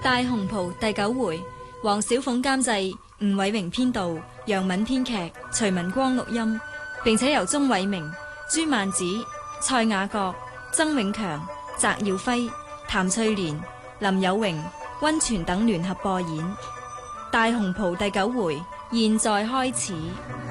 大紅袍第9回，黃小鳳監製，吳偉榮編導，楊敏編劇，徐文光錄音，並且由鍾偉明、朱曼子、蔡雅閣、曾永強、翟耀輝、譚翠蓮、林有榮、溫泉等聯合播演。大紅袍第9回，現在開始。